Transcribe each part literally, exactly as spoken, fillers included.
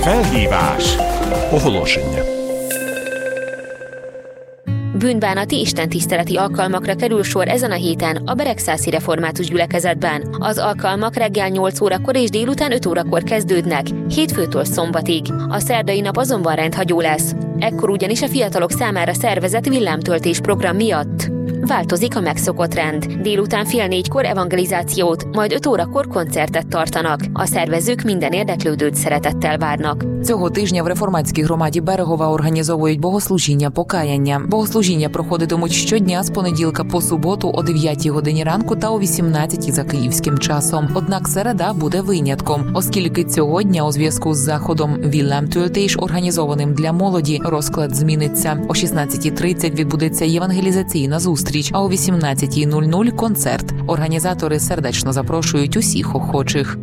Felhívás. Oголошення. Bűnbánati istentiszteleti alkalmakra kerül sor ezen a héten a Beregszászi Református Gyülekezetben. Az alkalmak reggel nyolc órakor és délután öt órakor kezdődnek, hétfőtől szombatig. A szerdai nap azonban rendhagyó lesz. Ekkor ugyanis a fiatalok számára szervezett villámtöltés program miatt változik a megszokott rend. Délután fél négykor evangelizációt, majd öt órakor koncertet tartanak. A szervezők minden érdeklődőt szeretettel várnak. Цього тижня в реформатській громаді Берегова організовують богослужіння покаяння. Богослужіння проходитимуть щодня з понеділка по суботу о дев'ятій годині ранку та о вісімнадцятій за київським часом. Однак середа буде винятком, оскільки цього дня у зв'язку з заходом Villámtöltés, організованим для молоді, розклад зміниться. О шістнадцятій тридцять відбудеться євангелізаційна зустріч, а о вісімнадцятій нуль нуль – концерт. Організатори сердечно запрошують усіх охочих.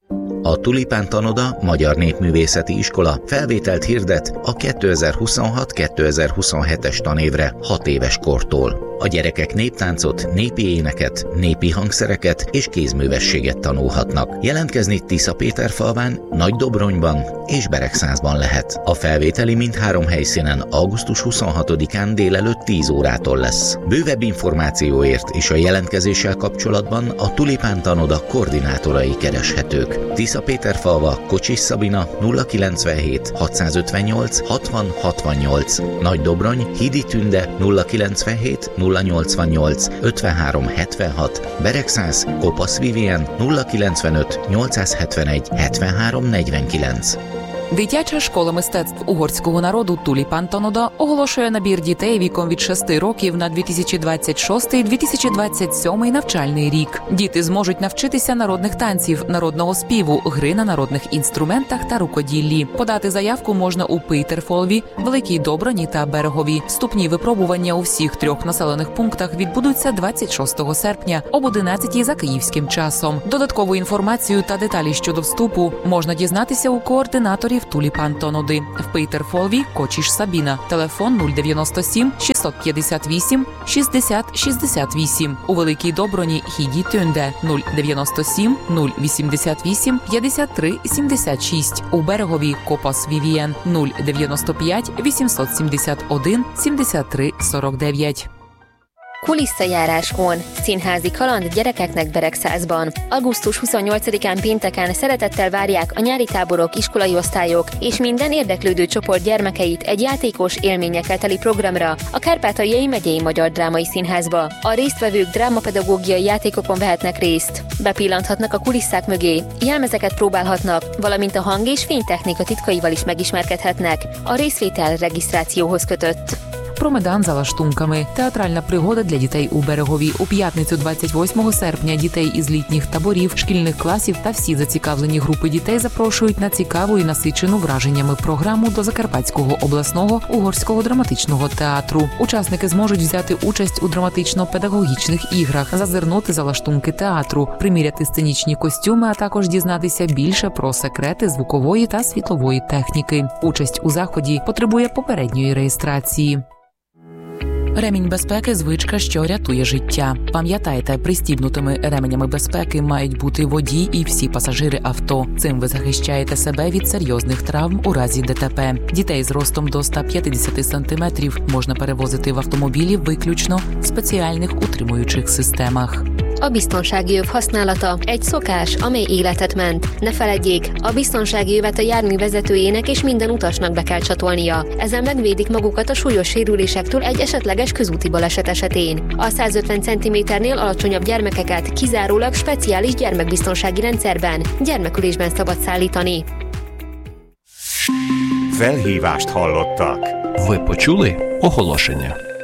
A Tulipán Tanoda Magyar Népművészeti Iskola felvételt hirdet a kétezer-huszonhat kétezer-huszonhetes tanévre hat éves kortól. A gyerekek néptáncot, népi éneket, népi hangszereket és kézművességet tanulhatnak. Jelentkezni Tiszapéterfalván, Nagydobronyban és Beregszászban lehet. A felvételi mindhárom helyszínen augusztus huszonhatodikán délelőtt tíz órától lesz. Bővebb információért és a jelentkezéssel kapcsolatban a Tulipán Tanoda koordinátorai kereshetők. Tiszapéterfalva, Kocsis Szabina nulla kilencvenhét hatszázötvennyolc hatvan hatvannyolc, Nagydobrony, Hidi Tünde nulla kilencvenhét nulla nyolcvannyolc ötvenhárom hetvenhat, Beregszász, Kopasz Vivien nulla kilencvenöt nyolcszázhetvenegy hetvenhárom negyvenkilenc. Дитяча школа мистецтв угорського народу Tulipán Tanoda оголошує набір дітей віком від шести років на дві тисячі двадцять шостий - дві тисячі двадцять сьомий навчальний рік. Діти зможуть навчитися народних танців, народного співу, гри на народних інструментах та рукоділлі. Подати заявку можна у Пейтерфолві, Великій Доброні та Берегові. Вступні випробування у всіх трьох населених пунктах відбудуться двадцять шостого серпня об одинадцятій за київським часом. Додаткову інформацію та деталі щодо вступу можна дізнатися у координаторів Tulipán Tanody в Пейтерфолві, Кочіш Сабіна, телефон нуль дев'яносто сім шістсот п'ятдесят вісім шістдесят шістдесят вісім, у Великій Доброні Хіді Тюнде нуль дев'яносто сім нуль вісімдесят вісім п'ятдесят три сімдесят шість, у Берегові Копас Вівієн нуль дев'яносто п'ять вісімсот сімдесят один сімдесят три сорок дев'ять. Kulisszajárás-on, színházi kaland gyerekeknek Beregszászban. augusztus huszonnyolcadikán pénteken szeretettel várják a nyári táborok, iskolai osztályok és minden érdeklődő csoport gyermekeit egy játékos, élményekkel teli programra a Kárpátaljai Megyei Magyar Drámai Színházba. A résztvevők drámapedagógiai játékokon vehetnek részt, bepillanthatnak a kulisszák mögé, jelmezeket próbálhatnak, valamint a hang- és fénytechnika titkaival is megismerkedhetnek. A részvétel regisztrációhoz kötött. Промедан за лаштунками. Театральна пригода для дітей у Берегові. У п'ятницю двадцять восьмого серпня дітей із літніх таборів, шкільних класів та всі зацікавлені групи дітей запрошують на цікаву і насичену враженнями програму до Закарпатського обласного угорського драматичного театру. Учасники зможуть взяти участь у драматично-педагогічних іграх, зазирнути за лаштунки театру, приміряти сценічні костюми, а також дізнатися більше про секрети звукової та світлової техніки. Участь у заході потребує попередньої реєстрації. Ремінь безпеки – звичка, що рятує життя. Пам'ятайте, пристібнутими ременями безпеки мають бути водій і всі пасажири авто. Цим ви захищаєте себе від серйозних травм у разі ДТП. Дітей з ростом до ста п'ятдесяти сантиметрів можна перевозити в автомобілі виключно в спеціальних утримуючих системах. A biztonsági öv használata egy szokás, amely életet ment. Ne feledjék, a biztonsági övet a jármű vezetőjének és minden utasnak be kell csatolnia. Ezzel megvédik magukat a súlyos sérülésektől egy esetleges közúti baleset esetén. A százötven centiméternél alacsonyabb gyermekeket kizárólag speciális gyermekbiztonsági rendszerben, gyermekülésben szabad szállítani. Felhívást hallottak. Ви почули оголошення.